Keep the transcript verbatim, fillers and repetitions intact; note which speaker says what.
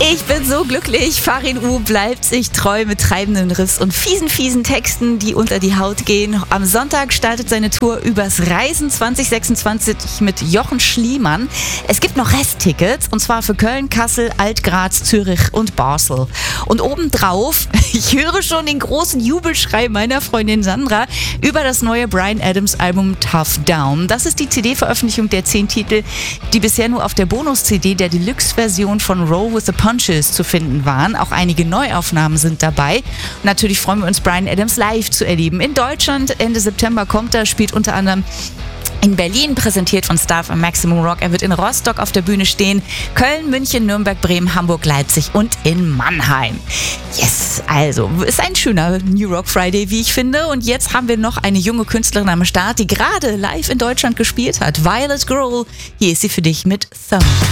Speaker 1: Ich bin so glücklich. Farin U bleibt sich treu mit treibenden Riffs und fiesen, fiesen Texten, die unter die Haut gehen. Am Sonntag startet seine Tour übers Reisen zwanzig sechsundzwanzig mit Jochen Schliemann. Es gibt noch Resttickets und zwar für Köln, Kassel, Alt-Graz, Zürich und Basel. Und obendrauf, ich höre schon den großen Jubelschrei meiner Freundin Sandra über das neue Bryan Adams Album Tough Down. Das ist die C D-Veröffentlichung der zehn Titel, die bisher nur auf der Bonus-C D der Deluxe-Version von Roll with the Punches zu finden waren. Auch einige Neuaufnahmen sind dabei. Und natürlich freuen wir uns, Bryan Adams live zu erleben. In Deutschland Ende September kommt er, spielt unter anderem in Berlin, präsentiert von Staff am Maximum Rock. Er wird in Rostock auf der Bühne stehen, Köln, München, Nürnberg, Bremen, Hamburg, Leipzig und in Mannheim. Yes, also ist ein schöner New Rock Friday, wie ich finde. Und jetzt haben wir noch eine junge Künstlerin am Start, die gerade live in Deutschland gespielt hat. Violet Grohl, hier ist sie für dich mit Thumb.